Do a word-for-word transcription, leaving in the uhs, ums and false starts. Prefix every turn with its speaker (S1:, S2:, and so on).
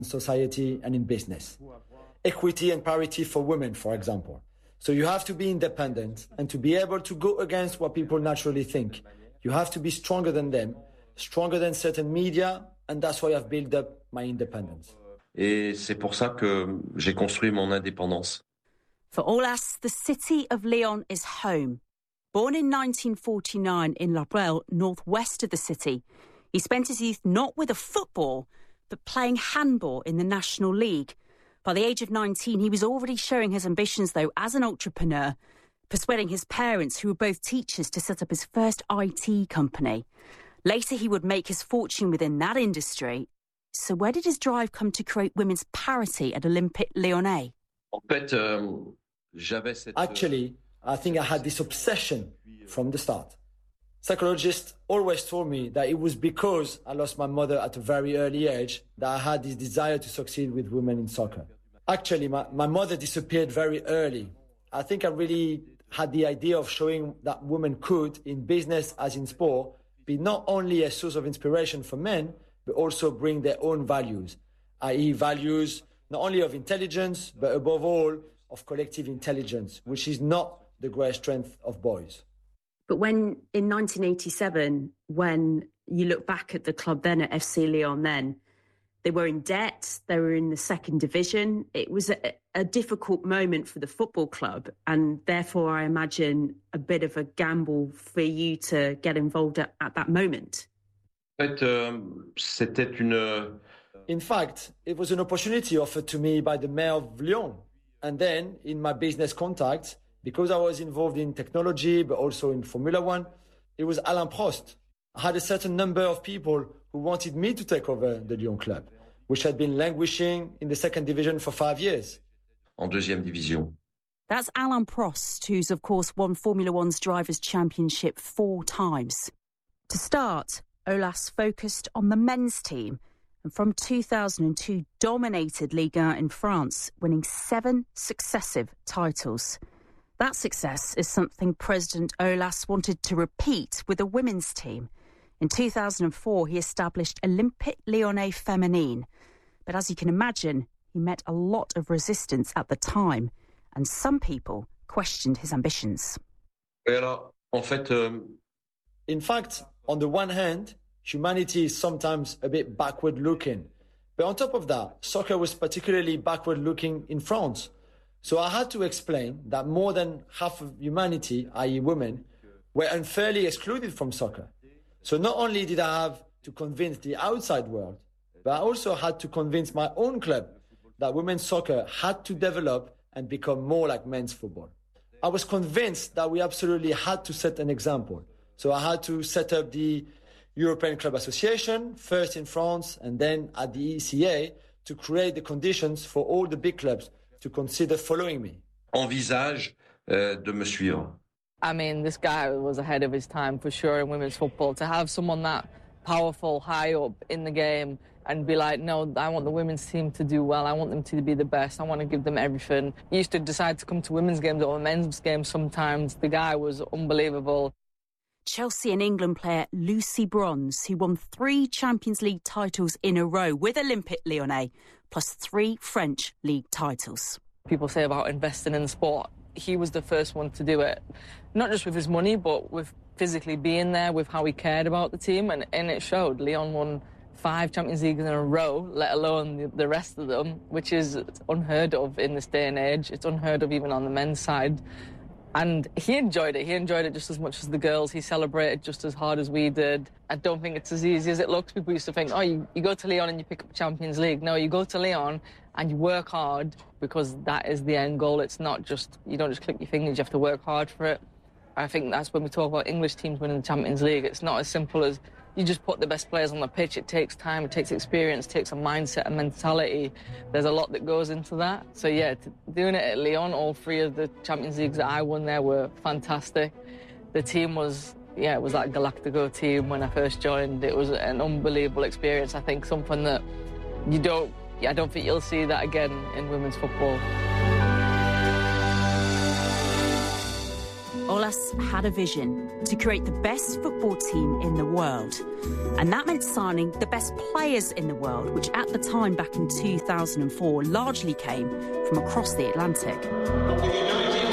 S1: in society and in business. Equity and parity for women, for example. So you have to be independent and to be able to go against what people naturally think. You have to be stronger than them, stronger than certain media, and that's why I've built up my independence.
S2: Et c'est pour ça que j'ai construit mon indépendance.
S3: For Aulas, the city of Lyon is home. Born in nineteen forty-nine in La Brelle, northwest of the city, he spent his youth not with a football, but playing handball in the National League. By the age of nineteen, he was already showing his ambitions, though, as an entrepreneur, persuading his parents, who were both teachers, to set up his first I T company. Later, he would make his fortune within that industry. So where did his drive come to create women's parity at Olympique Lyonnais?
S2: En fait, euh, j'avais cette...
S1: Actually, I think I had this obsession from the start. Psychologists always told me that it was because I lost my mother at a very early age that I had this desire to succeed with women in soccer. Actually, my, my mother disappeared very early. I think I really had the idea of showing that women could, in business as in sport, be not only a source of inspiration for men, but also bring their own values, that is values not only of intelligence, but above all, of collective intelligence, which is not the great strength of boys.
S3: But when, in nineteen eighty-seven, when you look back at the club then at F C Lyon then, they were in debt, they were in the second division. It was a, a difficult moment for the football club, and therefore I imagine a bit of a gamble for you to get involved at, at that moment.
S2: En fait, euh, c'était une...
S1: In fact, it was an opportunity offered to me by the mayor of Lyon. And then, in my business contacts, because I was involved in technology, but also in Formula One, it was Alain Prost. I had a certain number of people who wanted me to take over the Lyon club, which had been languishing in the second division for five years.
S2: En deuxième division.
S3: That's Alain Prost, who's, of course, won Formula One's Drivers' Championship four times. To start, Aulas focused on the men's team, and from two thousand two dominated Ligue one in France, winning seven successive titles. That success is something President Aulas wanted to repeat with a women's team. In two thousand four, he established Olympique Lyonnais Féminine. But as you can imagine, he met a lot of resistance at the time, and some people questioned his ambitions.
S2: Et alors, en fait, euh...
S1: In fact, on the one hand, humanity is sometimes a bit backward-looking. But on top of that, soccer was particularly backward-looking in France. So I had to explain that more than half of humanity, that is women, were unfairly excluded from soccer. So not only did I have to convince the outside world, but I also had to convince my own club that women's soccer had to develop and become more like men's football. I was convinced that we absolutely had to set an example. So I had to set up the European Club Association, first in France and then at the E C A, to create the conditions for all the big clubs to consider following me.
S2: Envisage euh, de me suivre.
S4: I mean, this guy was ahead of his time for sure in women's football. To have someone that powerful, high up in the game and be like, no, I want the women's team to do well. I want them to be the best. I want to give them everything. He used to decide to come to women's games or men's games sometimes. The guy was unbelievable.
S3: Chelsea and England player Lucy Bronze, who won three Champions League titles in a row with Olympique Lyonnais, plus three French league titles.
S4: People say about investing in the sport. He was the first one to do it, not just with his money, but with physically being there, with how he cared about the team, and, and it showed. Lyon won five Champions Leagues in a row, let alone the, the rest of them, which is unheard of in this day and age. It's unheard of even on the men's side. And he enjoyed it. He enjoyed it just as much as the girls. He celebrated just as hard as we did. I don't think it's as easy as it looks. People used to think, oh, you, you go to Lyon and you pick up Champions League. No, you go to Lyon and you work hard because that is the end goal. It's not just, you don't just click your fingers, you have to work hard for it. I think that's when we talk about English teams winning the Champions League. It's not as simple as you just put the best players on the pitch. It takes time, it takes experience, it takes a mindset, a mentality. There's a lot that goes into that. So yeah, doing it at Lyon, all three of the Champions Leagues that I won there were fantastic. The team was, yeah, it was that Galactico team when I first joined. It was an unbelievable experience. I think something that you don't, I don't think you'll see that again in women's football.
S3: Olas had a vision to create the best football team in the world. And that meant signing the best players in the world, which at the time, back in two thousand four, largely came from across the Atlantic.